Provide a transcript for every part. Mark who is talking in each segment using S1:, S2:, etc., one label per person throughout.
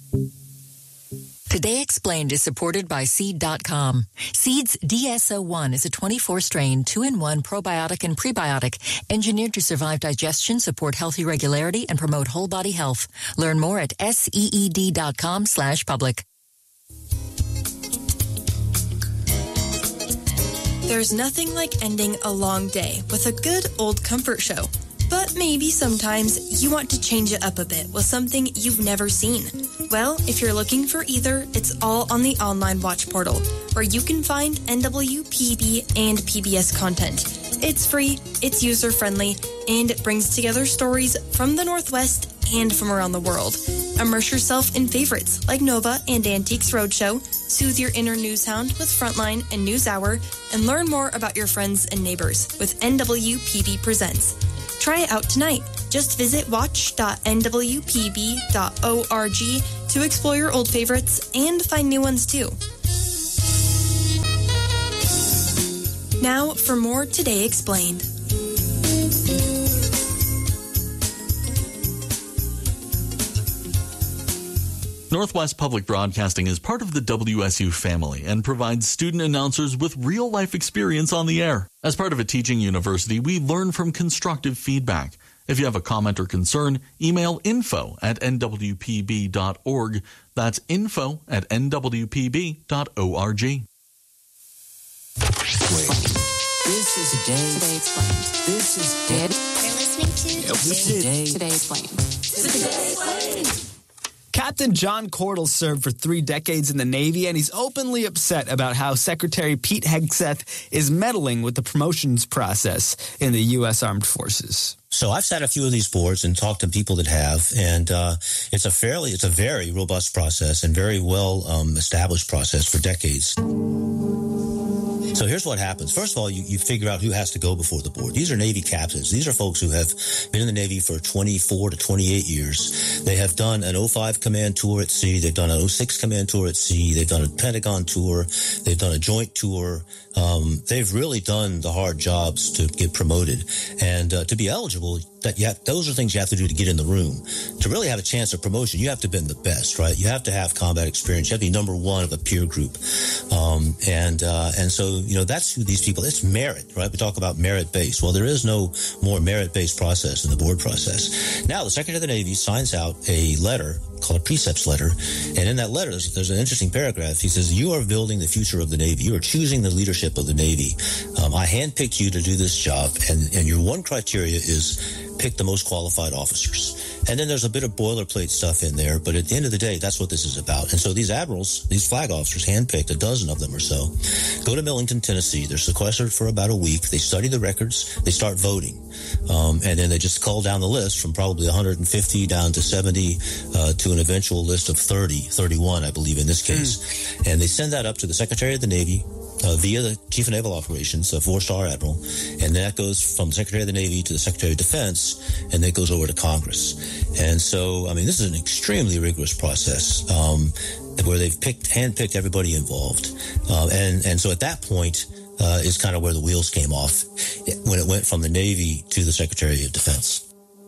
S1: Today Explained is supported by Seed.com. Seed's DSO1 is a 24-strain, 2-in-1 probiotic and prebiotic engineered to survive digestion, support healthy regularity, and promote whole body health. Learn more at seed.com/public.
S2: There's nothing like ending a long day with a good old comfort show. But maybe sometimes you want to change it up a bit with something you've never seen. Well, if you're looking for either, it's all on the online watch portal, where you can find NWPB and PBS content. It's free, it's user-friendly, and it brings together stories from the Northwest and from around the world. Immerse yourself in favorites like Nova and Antiques Roadshow, soothe your inner news hound with Frontline and NewsHour, and learn more about your friends and neighbors with NWPB Presents. Try it out tonight. Just visit watch.nwpb.org to explore your old favorites and find new ones too. Now for more Today Explained.
S3: Northwest Public Broadcasting is part of the WSU family and provides student announcers with real-life experience on the air. As part of a teaching university, we learn from constructive feedback. If you have a comment or concern, email info@nwpb.org. That's info@nwpb.org.
S4: This is Today Explained. This is Dead.
S5: You're listening to
S4: Today Explained.
S5: Today Explained.
S6: Captain John Cordell served for 3 decades in the Navy, and he's openly upset about how Secretary Pete Hegseth is meddling with the promotions process in the U.S. Armed Forces.
S7: So I've sat a few of these boards and talked to people that have, and it's a very robust process and very well established process for decades. So here's what happens. First of all, you figure out who has to go before the board. These are Navy captains. These are folks who have been in the Navy for 24 to 28 years. They have done an 05 command tour at sea. They've done an 06 command tour at sea. They've done a Pentagon tour. They've done a joint tour. They've really done the hard jobs to get promoted. And to be eligible, those are things you have to do to get in the room. To really have a chance of promotion, you have to have been the best, right? You have to have combat experience. You have to be number one of a peer group. And so, that's who these people, it's merit, right? We talk about merit-based. Well, there is no more merit-based process than the board process. Now, the Secretary of the Navy signs out a letter called a precepts letter. And in that letter, there's an interesting paragraph. He says, you are building the future of the Navy. You are choosing the leadership of the Navy. I handpicked you to do this job. And your one criteria is pick the most qualified officers. And then there's a bit of boilerplate stuff in there. But at the end of the day, that's what this is about. And so these admirals, these flag officers, handpicked, a dozen of them or so, go to Millington, Tennessee. They're sequestered for about a week. They study the records. They start voting. And then they just cull down the list from probably 150 down to 70 to an eventual list of 31, I believe, in this case. And they send that up to the Secretary of the Navy via the Chief of Naval Operations, a 4-star admiral. And that goes from the Secretary of the Navy to the Secretary of Defense, and then it goes over to Congress. And so, this is an extremely rigorous process where they've handpicked everybody involved. And so at that point is kind of where the wheels came off when it went from the Navy to the Secretary of Defense.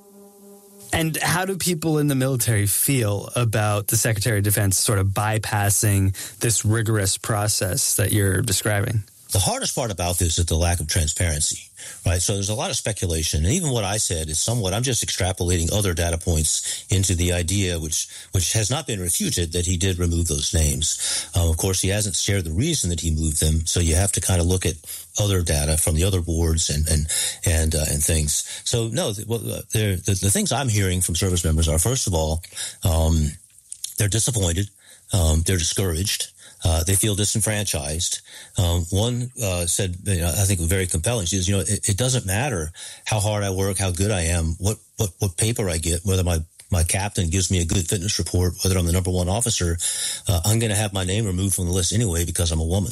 S6: And how do people in the military feel about the Secretary of Defense sort of bypassing this rigorous process that you're describing?
S7: The hardest part about this is the lack of transparency, right? So there's a lot of speculation. And even what I said is somewhat, I'm just extrapolating other data points into the idea, which has not been refuted, that he did remove those names. Of course, he hasn't shared the reason that he moved them. So you have to kind of look at other data from the other boards and things. So no, the things I'm hearing from service members are, first of all, they're disappointed. They're discouraged. They feel disenfranchised. One said, I think very compelling. She says, it doesn't matter how hard I work, how good I am, what paper I get, whether my captain gives me a good fitness report, whether I'm the number one officer, I'm going to have my name removed from the list anyway because I'm a woman.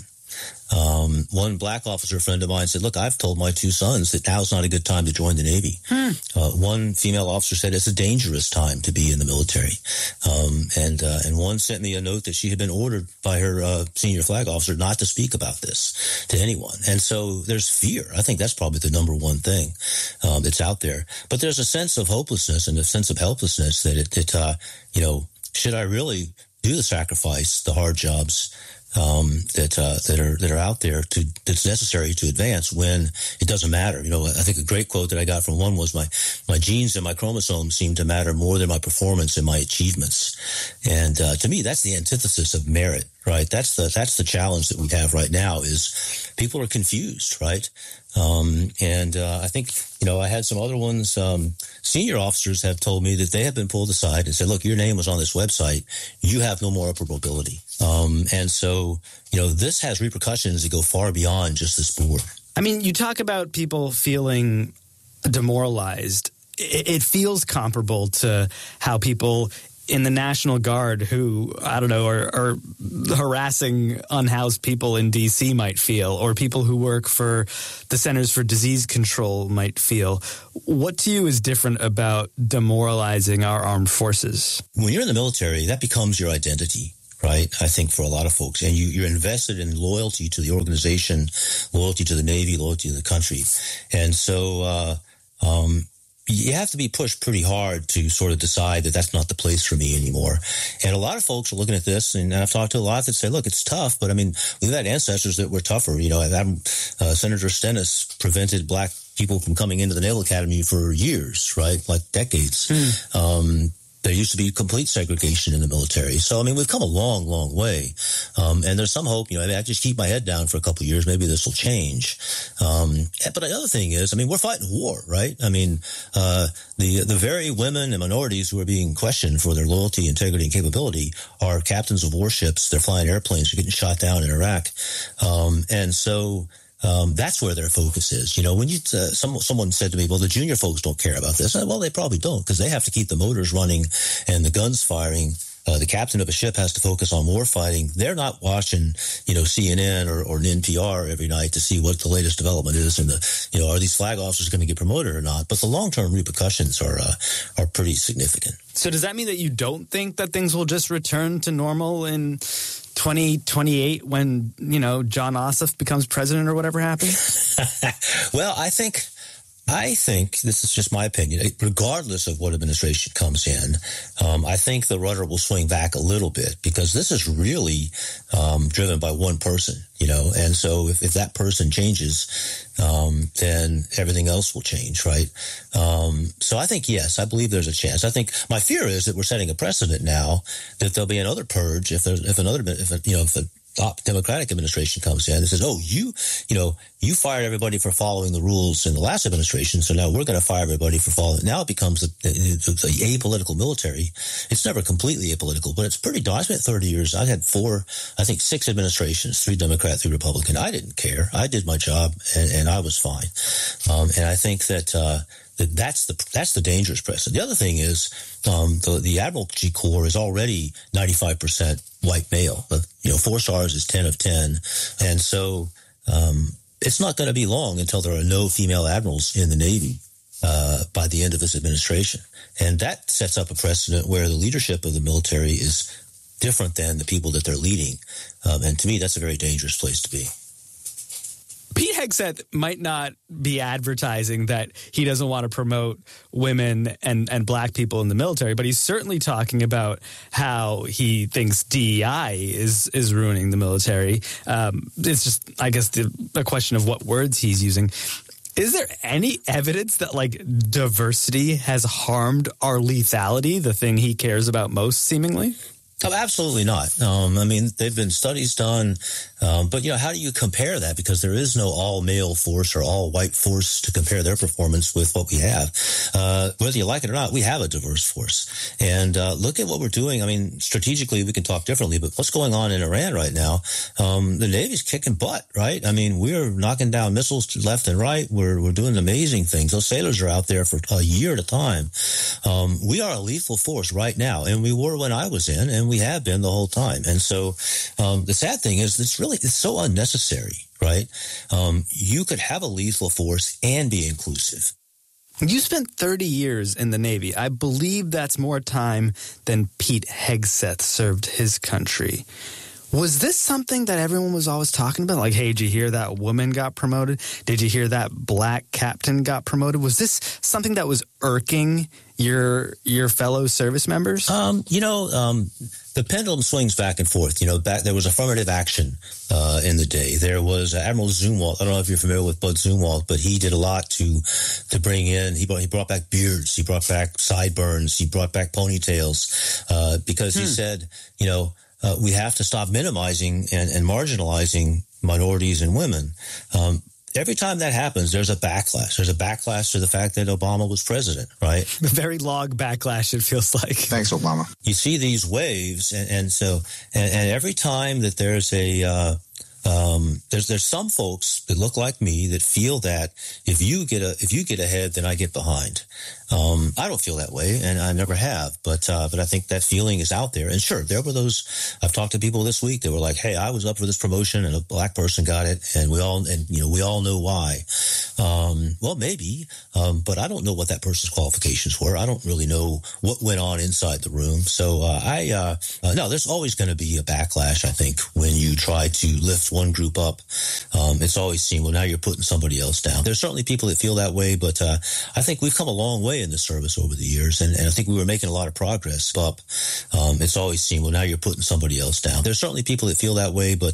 S7: One black officer friend of mine said, look, I've told my 2 sons that now's not a good time to join the Navy. One female officer said it's a dangerous time to be in the military. And one sent me a note that she had been ordered by her senior flag officer not to speak about this to anyone. And so there's fear. I think that's probably the number one thing that's out there. But there's a sense of hopelessness and a sense of helplessness that should I really do the sacrifice, the hard jobs that are out there that's necessary to advance when it doesn't matter? You know, I think a great quote that I got from one was my genes and my chromosomes seem to matter more than my performance and my achievements. And to me, that's the antithesis of merit, right? That's the challenge that we have right now is people are confused, right? I think, you know, I had some other ones, senior officers have told me that they have been pulled aside and said, look, your name was on this website. You have no more upward mobility. And so, you know, this has repercussions that go far beyond just this board.
S6: I mean, you talk about people feeling demoralized. It feels comparable to how people in the National Guard who, I don't know, are harassing unhoused people in D.C. might feel, or people who work for the Centers for Disease Control might feel. What to you is different about demoralizing our armed forces? When
S7: you're in the military, that becomes your identity, right? I think for a lot of folks. And you're invested in loyalty to the organization, loyalty to the Navy, loyalty to the country. And so you have to be pushed pretty hard to sort of decide that that's not the place for me anymore. And a lot of folks are looking at this, and I've talked to a lot that say, look, it's tough, but I mean, we've had ancestors that were tougher. You know, Senator Stennis prevented black people from coming into the Naval Academy for years, right? Like decades. There used to be complete segregation in the military. So, I mean, we've come a long, long way. And there's some hope, you know, I just keep my head down for a couple of years. Maybe this will change. But the other thing is, I mean, we're fighting war, right? I mean, the very women and minorities who are being questioned for their loyalty, integrity, and capability are captains of warships. They're flying airplanes. They're getting shot down in Iraq. That's where their focus is. You know, when someone said to me, well, the junior folks don't care about this. Well, they probably don't, because they have to keep the motors running and the guns firing. The captain of a ship has to focus on war fighting. They're not watching, you know, CNN or NPR every night to see what the latest development is and are these flag officers going to get promoted or not? But the long-term repercussions are pretty significant. So does that mean that you don't think that things will just return to normal in 2028 when, you know, John Ossoff becomes president or whatever happens? Well, I think this is just my opinion, regardless of what administration comes in, I think the rudder will swing back a little bit, because this is really driven by one person, you know, and so if that person changes, then everything else will change, right? So I think, yes, I believe there's a chance. I think my fear is that we're setting a precedent now that there'll be another purge if the Democratic administration comes in and says, oh, you fired everybody for following the rules in the last administration, so now we're going to fire everybody for following. Now it becomes a apolitical military. It's never completely apolitical, but it's pretty daunting. I spent 30 years. I had 6 administrations, 3 Democrat, 3 Republican. I didn't care. I did my job, and I was fine. And I think that's the dangerous precedent. The other thing is the Admiralty Corps is already 95% white male. 4 stars is 10 of 10, and so it's not going to be long until there are no female admirals in the Navy by the end of this administration, and that sets up a precedent where the leadership of the military is different than the people that they're leading, and to me, that's a very dangerous place to be. Pete Hegseth might not be advertising that he doesn't want to promote women and black people in the military, but he's certainly talking about how he thinks DEI is ruining the military. It's just, I guess, a question of what words he's using. Is there any evidence that, like, diversity has harmed our lethality, the thing he cares about most, seemingly? Oh, absolutely not. I mean, there've been studies done, but, how do you compare that? Because there is no all-male force or all-white force to compare their performance with what we have. Whether you like it or not, we have a diverse force. And look at what we're doing. I mean, strategically, we can talk differently, but what's going on in Iran right now, the Navy's kicking butt, right? I mean, we're knocking down missiles left and right. We're doing amazing things. Those sailors are out there for a year at a time. We are a lethal force right now, and we were when I was in, and we have been the whole time. And so the sad thing is it's so unnecessary, right? You could have a lethal force and be inclusive. You spent 30 years in the Navy. I believe that's more time than Pete Hegseth served his country.
S6: Was this something that everyone was always talking about? Like, hey, did you hear that woman got promoted? Did you hear that black captain got promoted? Was this something that was irking your fellow service members?
S7: The pendulum swings back and forth. There was affirmative action in the day. There was Admiral Zumwalt. I don't know if you're familiar with Bud Zumwalt, but he did a lot to bring in. He brought back beards. He brought back sideburns. He brought back ponytails because he said, we have to stop minimizing and marginalizing minorities and women. Every time that happens, there's a backlash. There's a backlash to the fact that Obama was president, right?
S6: A very long backlash, it feels like.
S8: Thanks, Obama.
S7: You see these waves, and every time that there's there's some folks that look like me that feel that if you get ahead, then I get behind. I don't feel that way, and I never have. But I think that feeling is out there. And sure, there were those. I've talked to people this week that were like, "Hey, I was up for this promotion, and a black person got it, and we all know why." Well, maybe, but I don't know what that person's qualifications were. I don't really know what went on inside the room. So no, there's always going to be a backlash. I think when you try to lift one group up, it's always seen. Well, now you're putting somebody else down. There's certainly people that feel that way, but I think we've come a long way in the service over the years, and I think we were making a lot of progress. But it's always seen. Well, now you're putting somebody else down. There's certainly people that feel that way, but